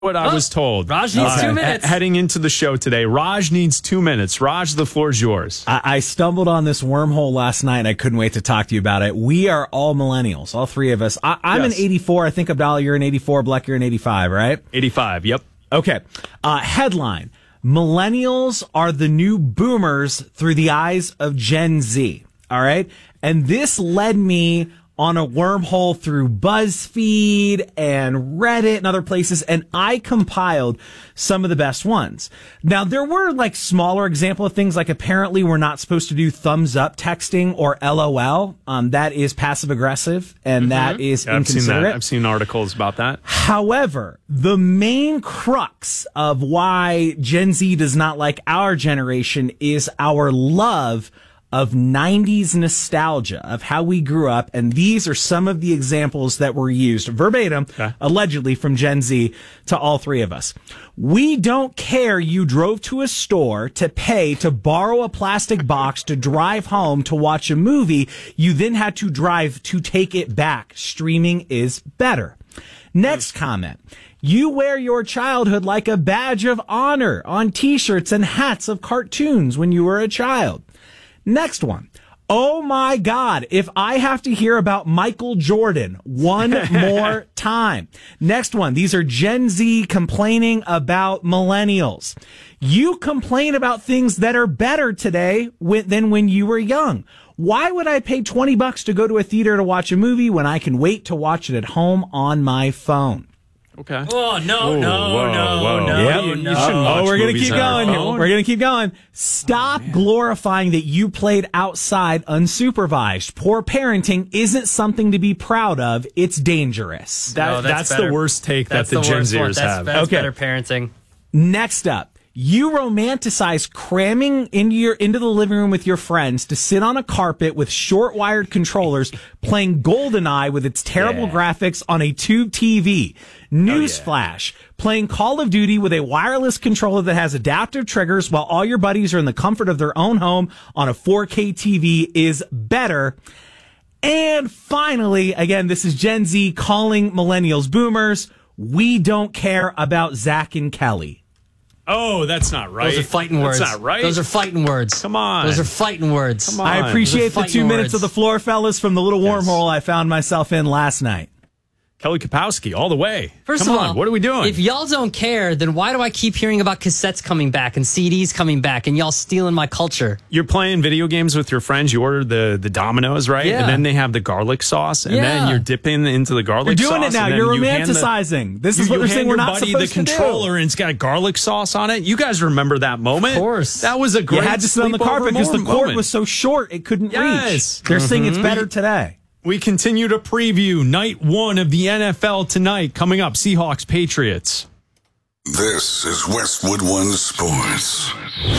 what I was told. Raj needs 2 minutes. Heading into the show today, Raj needs 2 minutes. Raj, the floor is yours. I stumbled on this wormhole last night, and I couldn't wait to talk to you about it. We are all millennials, all three of us. I'm an 84. I think, Abdallah, you're an 84. Bleck, you're an 85, right? 85, yep. Okay. Headline: Millennials are the new boomers through the eyes of Gen Z. All right. And this led me on a wormhole through BuzzFeed and Reddit and other places, and I compiled some of the best ones. Now, there were like smaller example of things, like apparently we're not supposed to do thumbs up texting or LOL. That is passive aggressive, and that is inconsiderate. I've seen articles about that. However, the main crux of why Gen Z does not like our generation is our love of 90s nostalgia, of how we grew up, and these are some of the examples that were used verbatim, allegedly from Gen Z to all three of us. We don't care you drove to a store to pay to borrow a plastic box to drive home to watch a movie. You then had to drive to take it back. Streaming is better. Next comment. You wear your childhood like a badge of honor on t-shirts and hats of cartoons when you were a child. Next one. Oh my God, if I have to hear about Michael Jordan one more time. Next one. These are Gen Z complaining about millennials. You complain about things that are better today than when you were young. Why would I pay $20 to go to a theater to watch a movie when I can wait to watch it at home on my phone? Okay. Oh, no. We're going to keep going. We're going to keep going. Stop glorifying that you played outside unsupervised. Poor parenting isn't something to be proud of. It's dangerous. That's the worst take that the Gen Zers have. That's better parenting. Next up. You romanticize cramming into the living room with your friends to sit on a carpet with short wired controllers playing GoldenEye with its terrible graphics on a tube TV. Newsflash. Playing Call of Duty with a wireless controller that has adaptive triggers while all your buddies are in the comfort of their own home on a 4K TV is better. And finally, again, this is Gen Z calling millennials boomers. We don't care about Zach and Kelly. Oh, that's not right. Those are fighting words. That's not right. Those are fighting words. Come on. Those are fighting words. Come on. I appreciate the 2 minutes of the floor, fellas, from the little wormhole I found myself in last night. Kelly Kapowski, all the way. First Come of on, all, what are we doing? If y'all don't care, then why do I keep hearing about cassettes coming back and CDs coming back and y'all stealing my culture? You're playing video games with your friends. You order the Dominoes, right? Yeah. And then they have the garlic sauce, and then you're dipping into the garlic sauce. You're doing it now. You're romanticizing. This is what they're saying we're not supposed to do. the controller, and it's got garlic sauce on it. You guys remember that moment? Of course. That was a great You had to sit on the carpet because the cord was so short it couldn't reach. They're saying it's better today. We continue to preview night one of the NFL tonight. Coming up, Seahawks, Patriots. This is Westwood One Sports.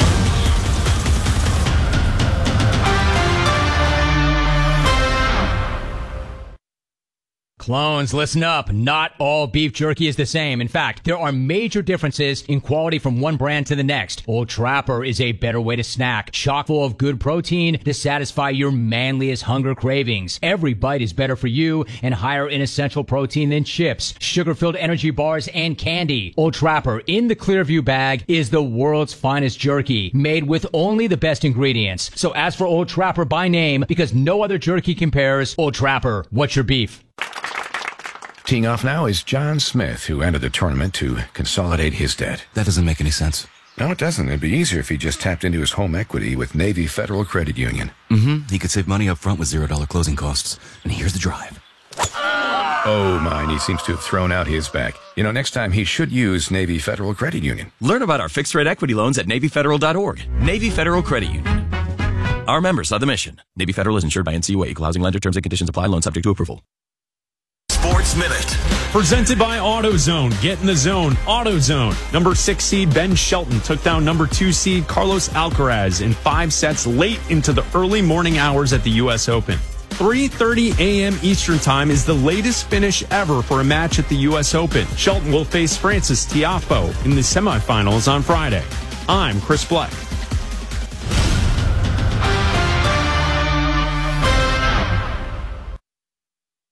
Clones, listen up. Not all beef jerky is the same. In fact, there are major differences in quality from one brand to the next. Old Trapper is a better way to snack, chock full of good protein to satisfy your manliest hunger cravings. Every bite is better for you and higher in essential protein than chips, sugar-filled energy bars, and candy. Old Trapper in the Clearview bag is the world's finest jerky, made with only the best ingredients. So ask for Old Trapper by name because no other jerky compares. Old Trapper, what's your beef? Teeing off now is John Smith, who entered the tournament to consolidate his debt. That doesn't make any sense. No, it doesn't. It'd be easier if he just tapped into his home equity with Navy Federal Credit Union. He could save money up front with $0 closing costs. And here's the drive. Oh, mine. He seems to have thrown out his back. You know, next time he should use Navy Federal Credit Union. Learn about our fixed-rate equity loans at NavyFederal.org. Navy Federal Credit Union. Our members are the mission. Navy Federal is insured by NCUA. Equal housing lender. Terms and conditions apply. Loan subject to approval. Sports Minute. Presented by AutoZone. Get in the zone. AutoZone. Number 6 seed Ben Shelton took down number 2 seed Carlos Alcaraz in 5 sets late into the early morning hours at the U.S. Open. 3:30 a.m. Eastern Time is the latest finish ever for a match at the U.S. Open. Shelton will face Francis Tiafoe in the semifinals on Friday. I'm Chris Bleck.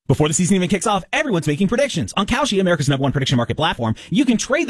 Before the season even kicks off, everyone's making predictions. On Kalshi, America's #1 prediction market platform, you can trade